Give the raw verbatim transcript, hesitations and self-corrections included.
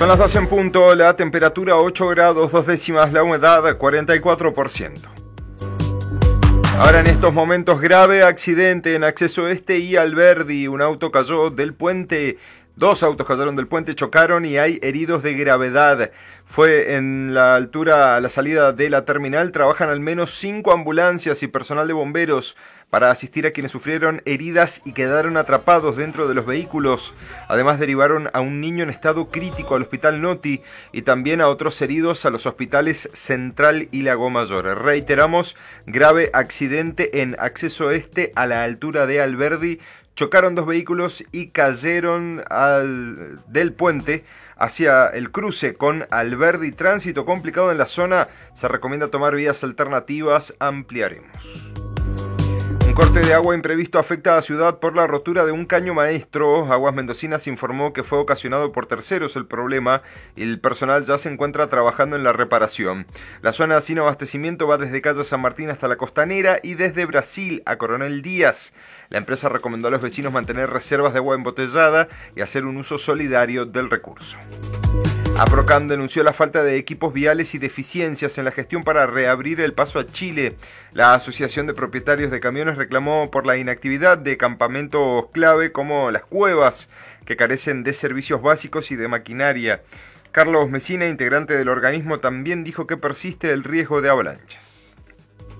Son las doce en punto, la temperatura ocho grados, dos décimas, la humedad cuarenta y cuatro por ciento. Ahora en estos momentos, grave accidente en acceso este y Alberdi. Un auto cayó del puente, dos autos cayeron del puente, chocaron y hay heridos de gravedad. Fue en la altura, a la salida de la terminal, trabajan al menos cinco ambulancias y personal de bomberos para asistir a quienes sufrieron heridas y quedaron atrapados dentro de los vehículos. Además derivaron a un niño en estado crítico al hospital Noti y también a otros heridos a los hospitales Central y Lago Mayor. Reiteramos, grave accidente en acceso este a la altura de Alberdi. Chocaron dos vehículos y cayeron al, del puente hacia el cruce con Alberdi. Tránsito complicado en la zona. Se recomienda tomar vías alternativas. Ampliaremos. Un corte de agua imprevisto afecta a la ciudad por la rotura de un caño maestro. Aguas Mendocinas informó que fue ocasionado por terceros el problema y el personal ya se encuentra trabajando en la reparación. La zona sin abastecimiento va desde calle San Martín hasta la Costanera y desde Brasil a Coronel Díaz. La empresa recomendó a los vecinos mantener reservas de agua embotellada y hacer un uso solidario del recurso. APROCAM denunció la falta de equipos viales y deficiencias en la gestión para reabrir el paso a Chile. La Asociación de Propietarios de Camiones reclamó por la inactividad de campamentos clave como las cuevas, que carecen de servicios básicos y de maquinaria. Carlos Mesina, integrante del organismo, también dijo que persiste el riesgo de avalanchas.